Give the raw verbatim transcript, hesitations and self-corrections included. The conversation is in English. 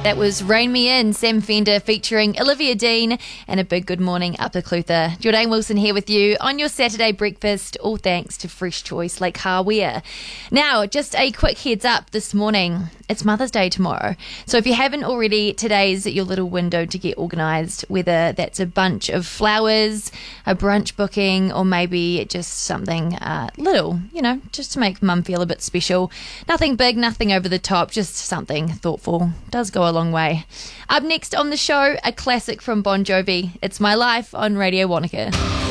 That was Rain Me In, Sam Fender featuring Olivia Dean, and a big good morning up the Clutha. Jordan Wilson here with you on your Saturday breakfast, all thanks to Fresh Choice Lake Hardware. Now, just a quick heads up this morning. It's Mother's Day tomorrow. So if you haven't already, today's your little window to get organised, whether that's a bunch of flowers, a brunch booking, or maybe just something uh, little, you know, just to make mum feel a bit special. Nothing big, nothing over the top, just something thoughtful. Does go a long way. Up next on the show, a classic from Bon Jovi. It's My Life on Radio Wanaka.